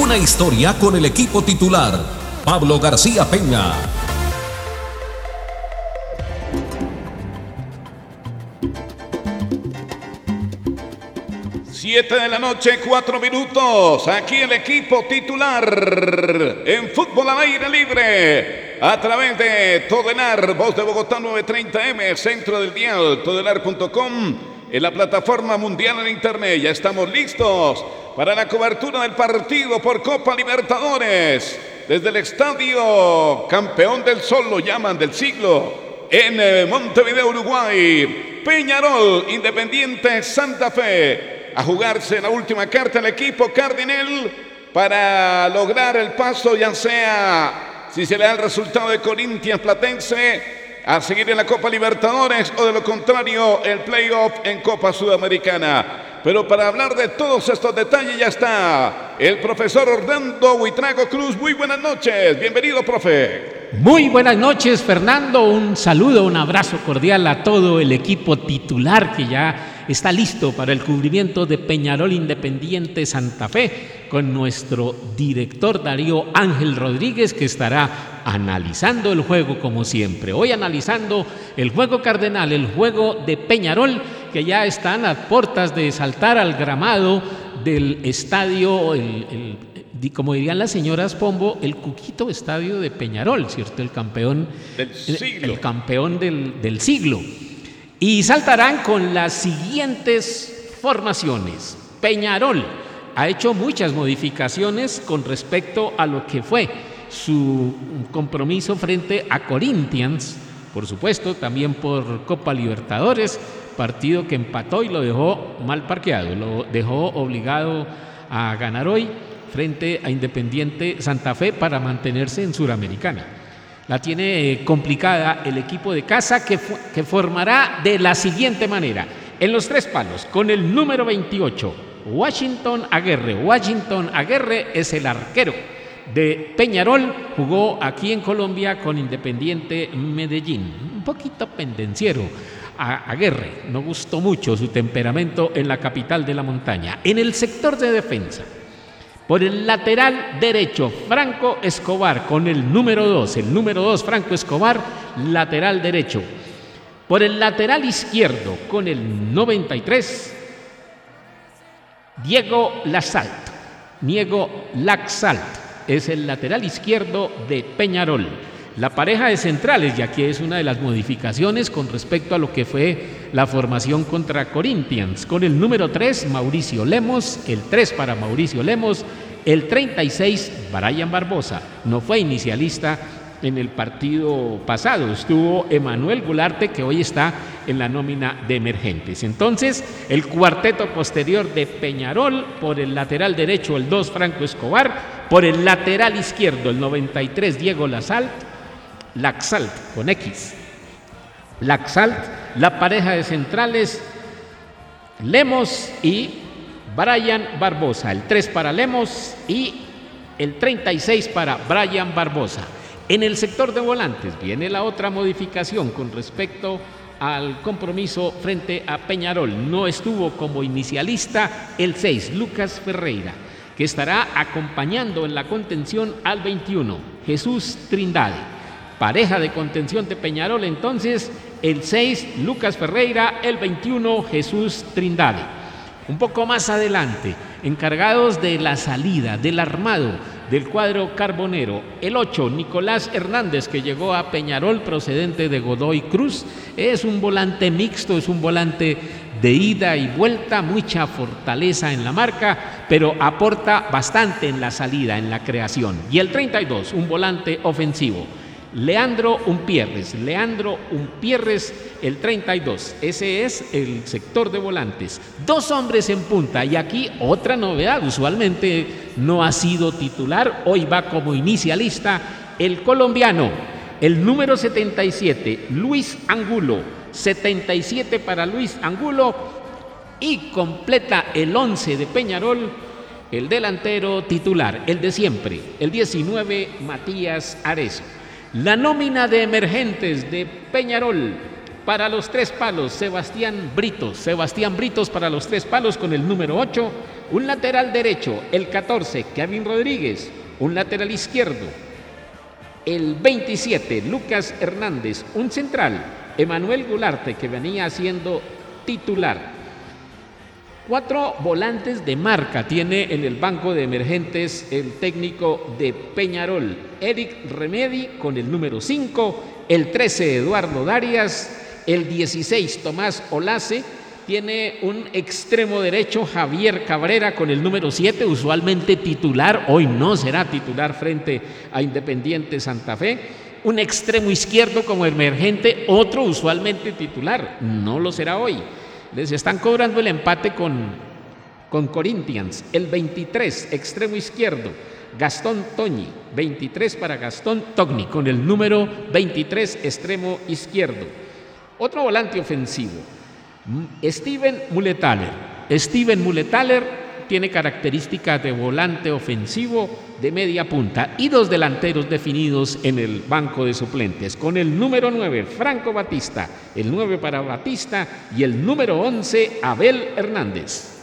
Una historia con el equipo titular, Pablo García Peña. Siete de la noche, 4 minutos. Aquí el equipo titular en fútbol al aire libre. A través de Todelar, Voz de Bogotá 930M, centro del dial, todelar.com. En la plataforma mundial en internet. Ya estamos listos para la cobertura del partido por Copa Libertadores. Desde el estadio Campeón del Sol, lo llaman, del siglo, en Montevideo, Uruguay. Peñarol, Independiente Santa Fe. A jugarse la última carta el equipo cardinal para lograr el paso, ya sea si se le da el resultado de Corinthians Platense, a seguir en la Copa Libertadores, o de lo contrario el playoff en Copa Sudamericana. Pero para hablar de todos estos detalles ya está el profesor Orlando Buitrago Cruz. Muy buenas noches, bienvenido, profe. Muy buenas noches, Fernando. Un saludo, un abrazo cordial a todo el equipo titular que ya está listo para el cubrimiento de Peñarol Independiente Santa Fe, con nuestro director Darío Ángel Rodríguez, que estará analizando el juego como siempre. Hoy analizando el juego cardenal, el juego de Peñarol, que ya están a puertas de saltar al gramado del estadio, como dirían las señoras Pombo, el Cuquito Estadio de Peñarol, ¿cierto? El campeón del siglo. El campeón del siglo. Y saltarán con las siguientes formaciones. Peñarol ha hecho muchas modificaciones con respecto a lo que fue su compromiso frente a Corinthians, por supuesto, también por Copa Libertadores, partido que empató y lo dejó mal parqueado, lo dejó obligado a ganar hoy frente a Independiente Santa Fe para mantenerse en Suramericana. La tiene complicada el equipo de casa, que formará de la siguiente manera. En los tres palos, con el número 28, Washington Aguirre. Washington Aguirre es el arquero de Peñarol, jugó aquí en Colombia con Independiente Medellín. Un poquito pendenciero a Aguirre, no gustó mucho su temperamento en la capital de la montaña. En el sector de defensa, por el lateral derecho, Franco Escobar con el número 2. El número 2, Franco Escobar, lateral derecho. Por el lateral izquierdo, con el 93, Diego Laxalt. Diego Laxalt es el lateral izquierdo de Peñarol. La pareja de centrales, y aquí es una de las modificaciones con respecto a lo que fue la formación contra Corinthians, con el número 3, Mauricio Lemos, el 3 para Mauricio Lemos, el 36, Brian Barbosa. No fue inicialista en el partido pasado, estuvo Emanuel Gularte, que hoy está en la nómina de emergentes. Entonces, el cuarteto posterior de Peñarol: por el lateral derecho, el 2, Franco Escobar; por el lateral izquierdo, el 93, Diego Laxalt con X. Laxalt, la pareja de centrales, Lemos y Brian Barbosa. El 3 para Lemos y el 36 para Brian Barbosa. En el sector de volantes viene la otra modificación con respecto al compromiso frente a Peñarol. No estuvo como inicialista el 6, Lucas Ferreira, que estará acompañando en la contención al 21, Jesús Trindade. Pareja de contención de Peñarol, entonces, el 6, Lucas Ferreira; el 21, Jesús Trindade. Un poco más adelante, encargados de la salida, del armado del cuadro carbonero, el 8, Nicolás Hernández, que llegó a Peñarol procedente de Godoy Cruz. Es un volante mixto, es un volante de ida y vuelta, mucha fortaleza en la marca, pero aporta bastante en la salida, en la creación. Y el 32, un volante ofensivo, Leandro Umpierres, el 32. Ese es el sector de volantes. Dos hombres en punta, y aquí otra novedad: usualmente no ha sido titular, hoy va como inicialista el colombiano, el número 77, Luis Angulo. 77 para Luis Angulo, y completa el 11 de Peñarol el delantero titular, el de siempre, el 19, Matías Arezo. La nómina de emergentes de Peñarol: para los tres palos, Sebastián Britos para los tres palos con el número 8, Un lateral derecho, el 14, Kevin Rodríguez. Un lateral izquierdo, el 27, Lucas Hernández. Un central, Emanuel Gularte, que venía siendo titular. 4 volantes de marca tiene en el banco de emergentes el técnico de Peñarol, Eric Remedi con el número 5, el 13, Eduardo Darias, el 16, Tomás Olace. Tiene un extremo derecho, Javier Cabrera, con el número 7, usualmente titular. Hoy no será titular frente a Independiente Santa Fe. Un extremo izquierdo como emergente, otro usualmente titular. No lo será hoy. Les están cobrando el empate con Corinthians. El 23, extremo izquierdo, Gastón Toñi. 23 para Gastón Togni, con el número 23, extremo izquierdo. Otro volante ofensivo, Steven Mulethaler. Steven Mulethaler tiene características de volante ofensivo de media punta y 2 delanteros definidos en el banco de suplentes. Con el número 9, Franco Batista, el 9 para Batista y el número 11, Abel Hernández.